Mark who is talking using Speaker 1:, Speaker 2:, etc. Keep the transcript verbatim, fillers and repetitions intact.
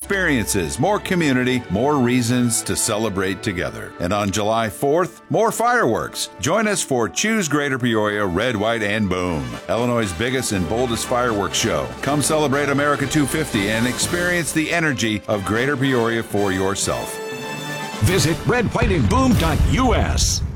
Speaker 1: experiences, more community, more reasons to celebrate together. And on July fourth, more fireworks. Join us for Choose Greater Peoria Red, White, and Boom, Illinois' biggest and boldest fireworks show. Come celebrate America two fifty and experience the energy of Greater Peoria for yourself.
Speaker 2: Visit red white and boom dot U S.